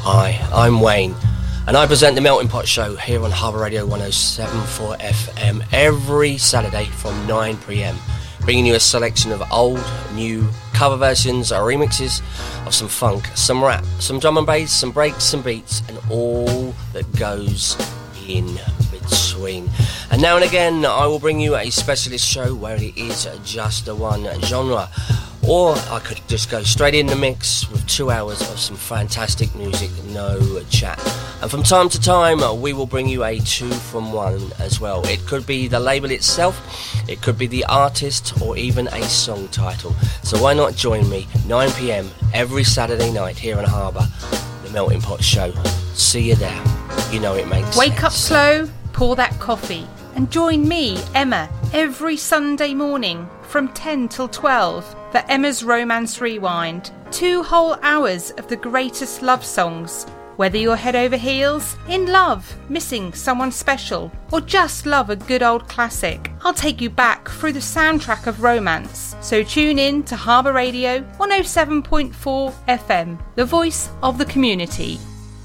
Hi, I'm Wayne, and I present the Melting Pot Show here on Harbour Radio 107.4 FM every Saturday from 9pm, bringing you a selection of old, new, cover versions or remixes of some funk, some rap, some drum and bass, some breaks, some beats, and all that goes in between. And now and again, I will bring you a specialist show where it is just the one genre. Or I could just go straight in the mix with 2 hours of some fantastic music, no chat. And from time to time, we will bring you a 2-from-1 as well. It could be the label itself, it could be the artist, or even a song title. So why not join me, 9pm every Saturday night here in Harbour, the Melting Pot Show. See you there. You know it makes sense. Wake up slow, pour that coffee, and join me, Emma, every Sunday morning from 10 till 12 for Emma's Romance Rewind. 2 whole hours of the greatest love songs. Whether you're head over heels, in love, missing someone special, or just love a good old classic, I'll take you back through the soundtrack of romance. So tune in to Harbour Radio 107.4 FM, the voice of the community.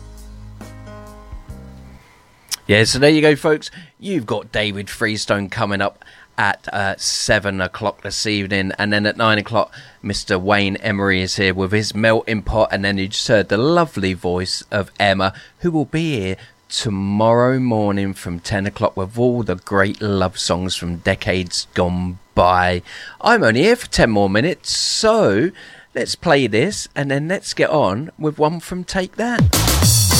Yeah, so there you go, folks. You've got David Freestone coming up at 7 o'clock this evening, and then at 9 o'clock Mr. Wayne Emery is here with his Melting Pot, and then you just heard the lovely voice of Emma, who will be here tomorrow morning from 10 o'clock with all the great love songs from decades gone by. I'm only here for 10 more minutes, so let's play this and then let's get on with one from Take That.